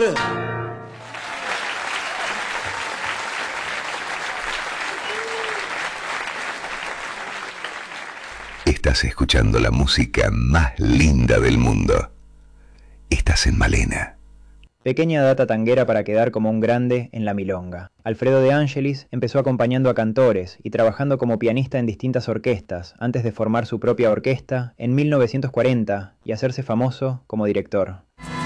Estás escuchando la música más linda del mundo. Estás en Malena. Pequeña data tanguera para quedar como un grande en la milonga. Alfredo De Angelis empezó acompañando a cantores y trabajando como pianista en distintas orquestas antes de formar su propia orquesta en 1940 y hacerse famoso como director.